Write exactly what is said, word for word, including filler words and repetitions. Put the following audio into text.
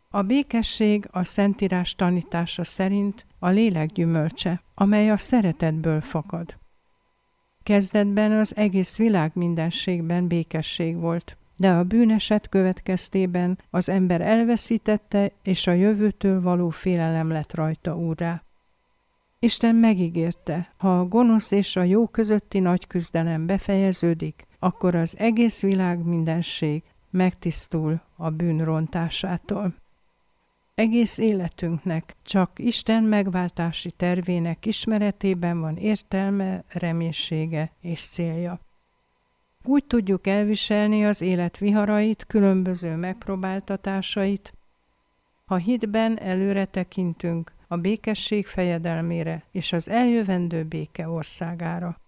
A békesség a Szentírás tanítása szerint a lélek gyümölcse, amely a szeretetből fakad. Kezdetben az egész világ mindenségben békesség volt, de a bűneset következtében az ember elveszítette, és a jövőtől való félelem lett rajta úrrá. Isten megígérte, ha a gonosz és a jó közötti nagy küzdelem befejeződik, akkor az egész világ mindenség megtisztul a bűn rontásától. Egész életünknek csak Isten megváltási tervének ismeretében van értelme, reménysége és célja. Úgy tudjuk elviselni az élet viharait, különböző megpróbáltatásait, ha hitben előre tekintünk a békesség fejedelmére és az eljövendő béke országára.